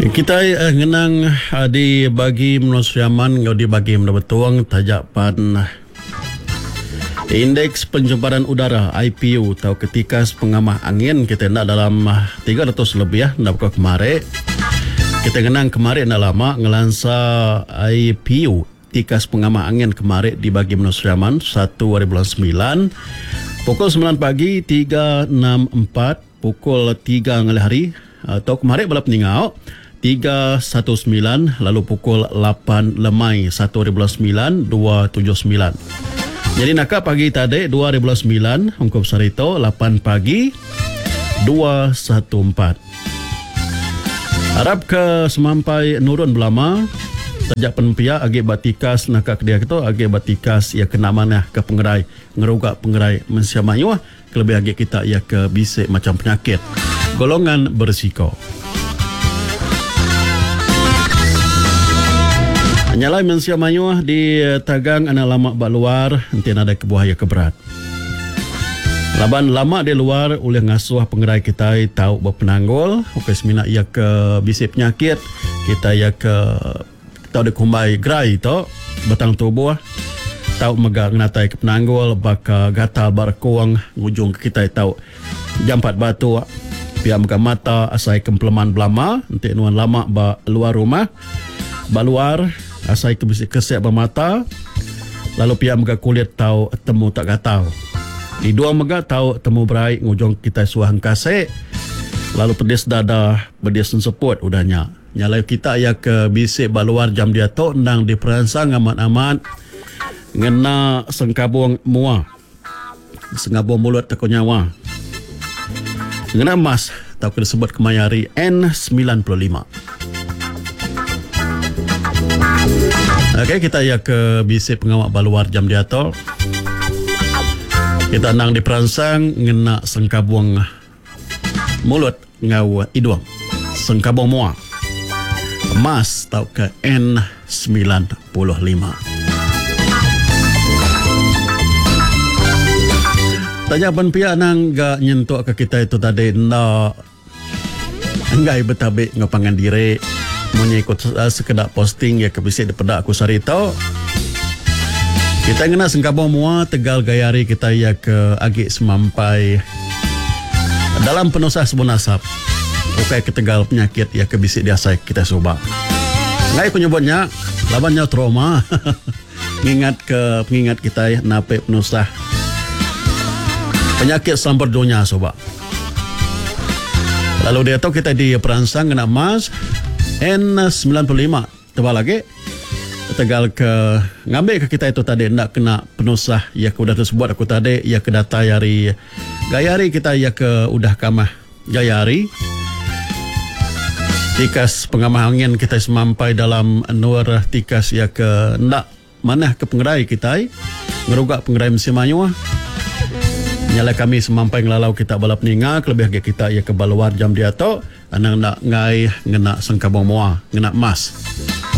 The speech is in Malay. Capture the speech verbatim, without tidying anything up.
Kita uh, ngenang uh, di bagi manusiaman ngau di bagi mendabetuang tajapan indeks pencemaran udara I P U atau ketika pengamah angin kita nak dalam uh, tiga ratus lebih ya nak kemarin kita ngenang kemarin nak lama ngelansa I P U tikas pengamah angin kemarin di bagi manusiaman satu hari bulan sembilan pukul sembilan pagi tiga enam empat pukul tiga ngali hari atau kemarin balap ningau tiga sembilan belas lalu pukul lapan lemai satu hari bulan sembilan dua tujuh sembilan. Jadi nak pagi tadi dua hari bulan sembilan ungkap sarito lapan pagi dua satu empat. Harap ke semampai nurun belama tajak penempia agi batikas nak dia itu agi batikas ya kena mana ke pengerai ngeruga pengerai mensiamayuah kelebih agi kita ya ke bisik macam penyakit golongan berisiko. Nyalai mensia mayuah di tagang anak lama bak luar nanti ada kebuahaya keberat. Laban lama di luar oleh ngasuh pengerai kita tahu berpenanggul okey semina ia ke bisip penyakit kita ia ke tahu dikumbai gerai to batang tubuh tahu megang natai ke penanggul baka gatal barkuang ngujung kita tahu jampat batu pihak muka mata asai kempleman belama nanti nuan lama ba luar rumah ba luar asai ke bisik kesek bermata lalu pihak muka kulit tahu temu tak gatal di dua mega tahu temu berai ngujung kita suahang kasek lalu pedis dada pedis senseput udahnya nyalai kita ya ke bisik ba luar jam dia to nang diperansang amat-amat ngena sengkabung mua sengkabung mulut teko nyawa ngena mas tahu disebut kemayari N sembilan puluh lima. Okey kita ya ke bisik pengawak baluar jam dia to kita nang diperansang ngena sengkabung mulut ngau hidung sengkabung mua mas tahu ke N sembilan puluh lima. Tanya penpia nang ga nyentuk ke kita itu tadi na enggak betabik ngapangan diri mengikut uh, sekedar posting ya kebisik daripada aku sarito kita kena sengkabung mua tegal gayari kita ya ke agi semampai dalam penusah sebun asap okey ke tegal penyakit ya kebisik diasai kita coba ngai aku nyebutnya labannya trauma mengingat ke pengingat kita ya nape penusah penyakit sampur dunia coba lalu dia tahu kita di peransang kena mas N sembilan puluh lima tebal lagi tegal ke ngambil ke kita itu tadi nak kena penusah ya ke udah tersebut aku tadi ya ke data yari gayari kita ya ke udah kamah gayari tikas pengamah angin kita semampai dalam nur tikas ya ke nak mana ke pengerai kita ngerugak pengerai mesin mayuah nyala kami semampai ngelalau kita balap ninga lebih kita ya ke baluar jam dia to anang nak ngai ngena sengkabung mua ngena mas